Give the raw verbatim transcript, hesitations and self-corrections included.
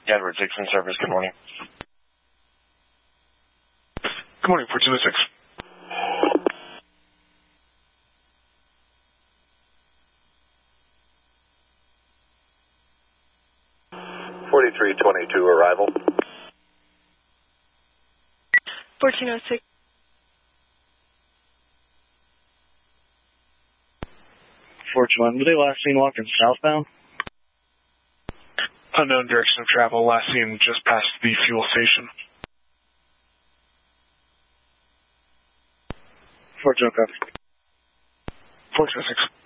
Yeah, Edward six in service. Good morning. Good morning, four two oh six. forty-three twenty-two arrival. fourteen oh six. four two one, were they last seen walking southbound? Unknown direction of travel, last seen just past the fuel station. four two oh copy. four two oh six.